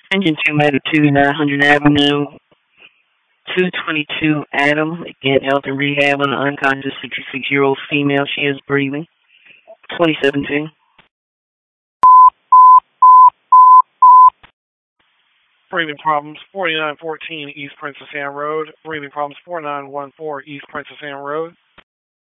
Engine 2 magnitude 900 Avenue, 222 Adam. Again, health and rehab on an unconscious 66-year-old female. She is breathing. 2017. Breathing problems, 4914 East Princess Anne Road. Breathing problems, 4914 East Princess Anne Road.